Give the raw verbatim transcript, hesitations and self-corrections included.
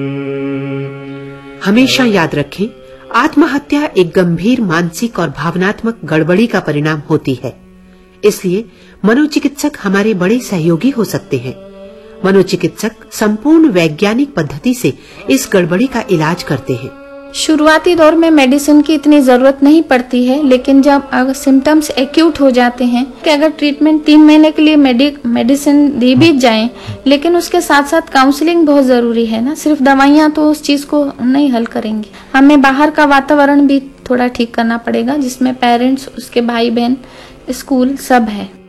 हमेशा याद रखें, आत्महत्या एक गंभीर मानसिक और भावनात्मक गड़बड़ी का परिणाम होती है। इसलिए मनोचिकित्सक हमारे बड़े सहयोगी हो सकते हैं। मनोचिकित्सक संपूर्ण वैज्ञानिक पद्धति से इस गड़बड़ी का इलाज करते हैं। शुरुआती दौर में मेडिसिन की इतनी जरूरत नहीं पड़ती है, लेकिन जब अगर सिम्टम्स एक्यूट हो जाते हैं कि अगर ट्रीटमेंट तीन महीने के लिए मेडिसिन दी भी जाए, लेकिन उसके साथ साथ काउंसलिंग बहुत जरूरी है ना। सिर्फ दवाइयाँ तो उस चीज को नहीं हल करेंगी। हमें बाहर का वातावरण भी थोड़ा ठीक करना पड़ेगा, जिसमें पेरेंट्स, उसके भाई बहन, स्कूल सब है।